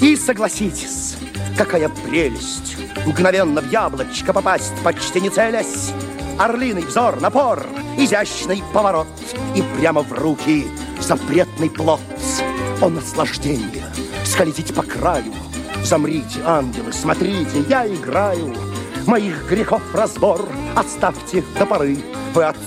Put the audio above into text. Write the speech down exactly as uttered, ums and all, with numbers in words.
И согласитесь, какая прелесть мгновенно в яблочко попасть, почти не целясь. Орлиный взор, напор, изящный поворот, и прямо в руки запретный плод. О, наслаждение! Скользить по краю. Замрите, ангелы, смотрите, я играю. Моих грехов разбор оставьте до поры. Вы от